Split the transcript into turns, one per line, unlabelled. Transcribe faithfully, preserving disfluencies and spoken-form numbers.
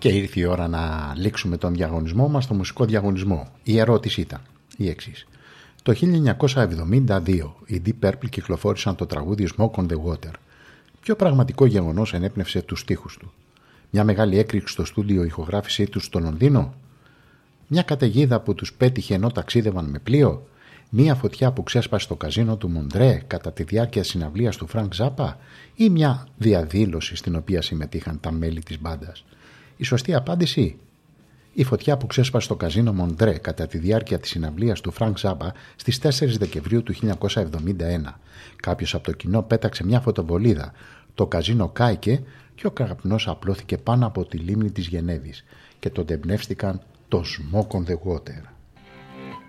Και ήρθε η ώρα να λήξουμε τον διαγωνισμό μας, τον μουσικό διαγωνισμό. Η ερώτηση ήταν η εξής. Το χίλια εννιακόσια εβδομήντα δύο οι Deep Purple κυκλοφόρησαν το τραγούδι Smoke on the Water. Ποιο πραγματικό γεγονός ενέπνευσε τους στίχους του? Μια μεγάλη έκρηξη στο στούντιο ηχογράφησή τους στο Λονδίνο? Μια καταιγίδα που τους πέτυχε ενώ ταξίδευαν με πλοίο? Μια φωτιά που ξέσπασε στο καζίνο του Μοντρέ κατά τη διάρκεια της συναυλίας του Φρανκ Ζάπα? Ή μια διαδήλωση στην οποία συμμετείχαν τα μέλη της μπάντας? Η σωστή απάντηση: η φωτιά που ξέσπασε στο καζίνο Μοντρέ κατά τη διάρκεια της συναυλίας του Φρανκ Ζάπα στις τέσσερις Δεκεμβρίου του χίλια εννιακόσια εβδομήντα ένα. Κάποιος από το κοινό πέταξε μια φωτοβολίδα. Το καζίνο κάηκε και ο καπνός απλώθηκε πάνω από τη λίμνη της Γενέβης και τότε εμπνεύστηκαν το Smoke on the Water.